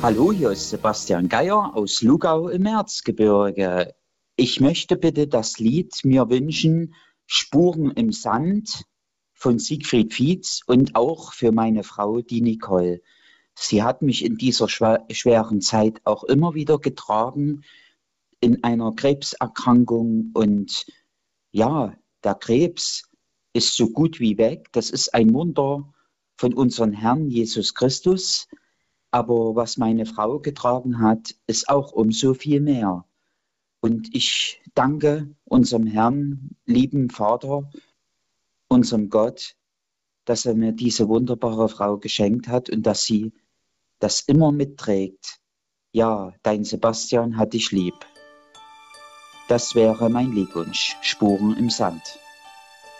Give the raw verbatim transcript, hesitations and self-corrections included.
Hallo, hier ist Sebastian Geier aus Lugau im Erzgebirge. Ich möchte bitte das Lied mir wünschen, Spuren im Sand von Siegfried Fietz und auch für meine Frau, die Nicole. Sie hat mich in dieser schwer, schweren Zeit auch immer wieder getragen in einer Krebserkrankung und ja, der Krebs ist so gut wie weg. Das ist ein Wunder von unserem Herrn Jesus Christus. Aber was meine Frau getragen hat, ist auch umso viel mehr. Und ich danke unserem Herrn, lieben Vater, unserem Gott, dass er mir diese wunderbare Frau geschenkt hat und dass sie das immer mitträgt. Ja, dein Sebastian hat dich lieb. Das wäre mein Liedwunsch, Spuren im Sand.